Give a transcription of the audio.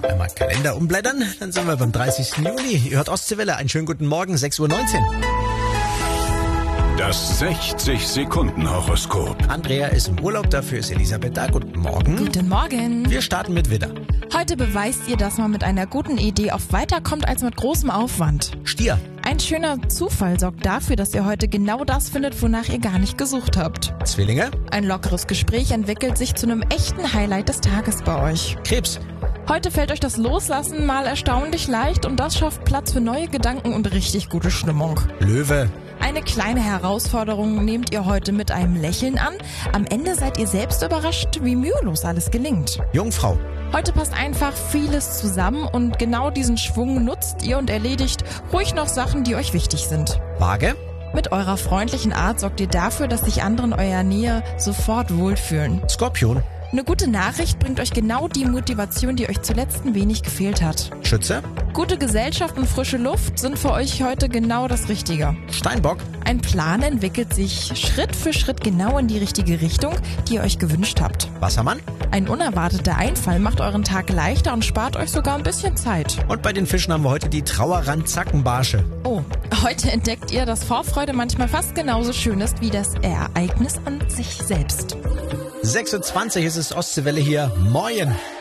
Einmal Kalender umblättern, dann sind wir beim 30. Juni. Ihr hört Ostseewelle, einen schönen guten Morgen, 6:19 Uhr. Das 60-Sekunden-Horoskop. Andrea ist im Urlaub, dafür ist Elisabeth da. Guten Morgen. Guten Morgen. Wir starten mit Widder. Heute beweist ihr, dass man mit einer guten Idee oft weiterkommt als mit großem Aufwand. Stier. Ein schöner Zufall sorgt dafür, dass ihr heute genau das findet, wonach ihr gar nicht gesucht habt. Zwillinge. Ein lockeres Gespräch entwickelt sich zu einem echten Highlight des Tages bei euch. Krebs. Heute fällt euch das Loslassen mal erstaunlich leicht und das schafft Platz für neue Gedanken und richtig gute Stimmung. Löwe. Eine kleine Herausforderung nehmt ihr heute mit einem Lächeln an. Am Ende seid ihr selbst überrascht, wie mühelos alles gelingt. Jungfrau. Heute passt einfach vieles zusammen und genau diesen Schwung nutzt ihr und erledigt ruhig noch Sachen, die euch wichtig sind. Waage. Mit eurer freundlichen Art sorgt ihr dafür, dass sich andere in eurer Nähe sofort wohlfühlen. Skorpion. Eine gute Nachricht bringt euch genau die Motivation, die euch zuletzt ein wenig gefehlt hat. Schütze. Gute Gesellschaft und frische Luft sind für euch heute genau das Richtige. Steinbock. Ein Plan entwickelt sich Schritt für Schritt genau in die richtige Richtung, die ihr euch gewünscht habt. Wassermann. Ein unerwarteter Einfall macht euren Tag leichter und spart euch sogar ein bisschen Zeit. Und bei den Fischen haben wir heute die Trauerrand-Zackenbarsche. Oh, heute entdeckt ihr, dass Vorfreude manchmal fast genauso schön ist wie das Ereignis an sich selbst. 6:20 Uhr ist es Ostseewelle hier. Moin.